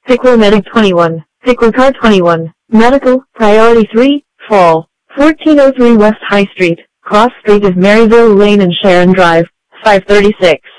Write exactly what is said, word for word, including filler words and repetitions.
Pickler Medic twenty-one, Pickler Car twenty-one, Medical, Priority three, Fall, fourteen oh three West High Street, Cross Street is Maryville Lane and Sharon Drive, five thirty-six.